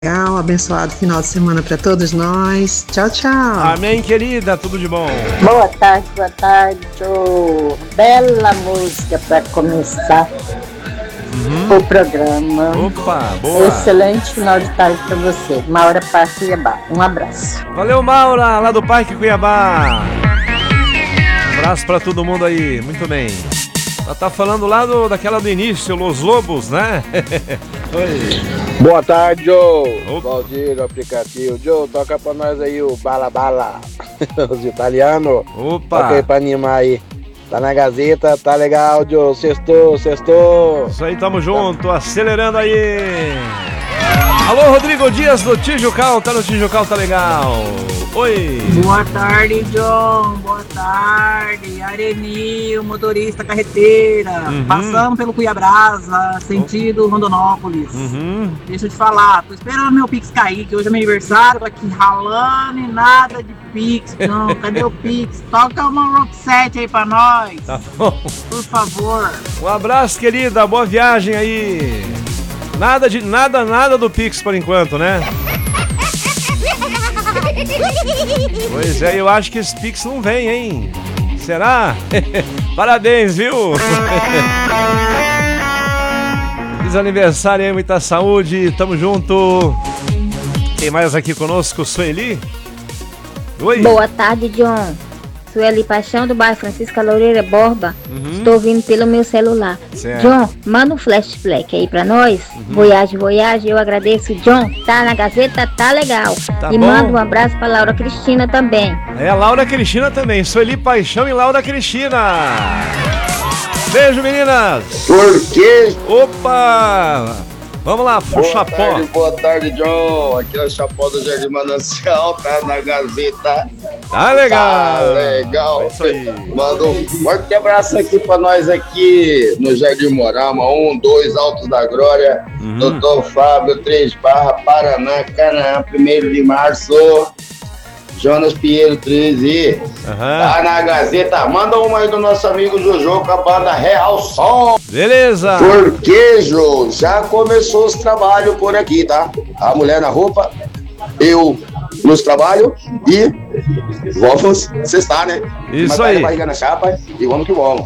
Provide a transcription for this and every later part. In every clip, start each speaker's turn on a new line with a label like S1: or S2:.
S1: Abençoado final de semana para todos nós. Tchau, tchau.
S2: Amém, querida. Tudo de bom.
S3: Boa tarde, Joe. Bela música para começar o programa.
S2: Opa, boa.
S3: Excelente final de tarde para você. Maura Parque Cuiabá. Um abraço.
S2: Valeu, Maura, lá do Parque Cuiabá. Um abraço para todo mundo aí. Muito bem. Ela tá falando lá daquela do início, Los Lobos, né? Oi.
S4: Boa tarde, Joe. Valdir, o aplicativo. Joe, toca pra nós aí o Bala Bala. Os italianos.
S2: Opa.
S4: Toca aí pra animar aí. Tá na Gazeta, tá legal, Joe. Sextou.
S2: Isso aí, tamo junto, acelerando aí. Alô, Rodrigo Dias do Tijucal, tá no Tijucal, tá legal. Oi.
S5: Boa tarde, John. Boa tarde. Arenil, motorista carreteira. Passando pelo Cuiabrasa, sentido Rondonópolis. Deixa eu te falar, tô esperando meu Pix cair, que hoje é meu aniversário, tô aqui ralando e nada de Pix. Não, cadê o Pix? Toca uma Roxette aí pra nós.
S2: Tá bom.
S5: Por favor.
S2: Um abraço, querida, boa viagem aí. Nada do Pix por enquanto, né? Pois é, eu acho que esse Pix não vem, hein? Será? Parabéns, viu? Feliz aniversário aí, muita saúde, tamo junto. Quem mais aqui conosco? Sueli? Oi.
S6: Boa tarde, John. Sueli Paixão do bairro Francisca Loureira Borba. Estou ouvindo pelo meu celular.
S2: Certo.
S6: John, manda um flashback aí pra nós. Voyage, eu agradeço. John, tá na Gazeta, tá legal.
S2: Tá
S6: e
S2: bom.
S6: manda um abraço pra Laura Cristina também.
S2: É a Laura Cristina também. Sueli Paixão e Laura Cristina. Beijo, meninas.
S4: Por quê?
S2: Opa! Vamos lá, Chapó.
S4: Boa tarde, Joe. Aqui é o Chapó do Jardim Manancial, tá na Gazeta.
S2: Tá legal.
S4: Tá legal.
S2: É isso aí.
S4: Manda um forte abraço aqui pra nós aqui no Jardim Morama, 2 Altos da Glória, Doutor Fábio, 3 Barra, Paraná, Canaã, 1º de março, Jonas Pinheiro 13. Tá na Gazeta. Manda uma aí do nosso amigo Jojo com a banda Real Som.
S2: Beleza.
S4: Porque, Jô, já começou os trabalhos por aqui, tá? A mulher na roupa, eu nos trabalhos e vamos cestar, né?
S2: Isso aí.
S4: Barriga na chapa e vamos que vamos.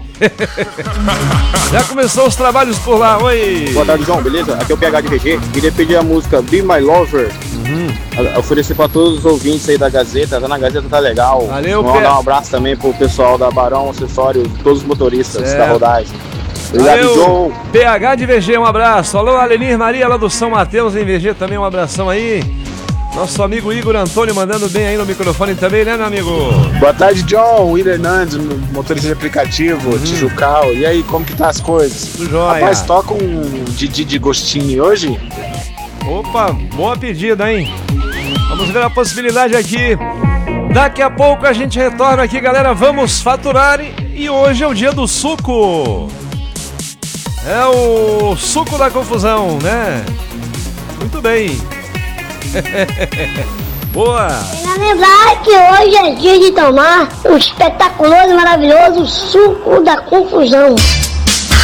S2: Já começou os trabalhos por lá, oi.
S7: Boa tarde, João, beleza? Aqui é o PH de VG. Queria pedir a música Be My Lover. Oferecer pra todos os ouvintes aí da Gazeta. Tá na Gazeta, tá legal.
S2: Valeu,
S7: Vou mandar um abraço também pro pessoal da Barão Acessórios, todos os motoristas da rodagem. Obrigado,
S2: Valeu,
S7: João.
S2: PH de VG, um abraço. Alô, Alenir Maria, lá do São Mateus, em VG também, um abração aí. Nosso amigo Igor Antônio mandando bem aí no microfone também, né, meu amigo?
S8: Boa tarde, John. William Hernandes, motorista de aplicativo, Tijucal. E aí, como que tá as coisas?
S2: Tudo jóia.
S8: Rapaz, toca um Didi de Gostinho hoje?
S2: Opa, boa pedida, hein? Vamos ver a possibilidade aqui. Daqui a pouco a gente retorna aqui, galera. Vamos faturar. E hoje é o dia do suco. É o suco da confusão, né? Muito bem. Boa.
S9: Queria lembrar que hoje é dia de tomar o espetaculoso e maravilhoso suco da confusão.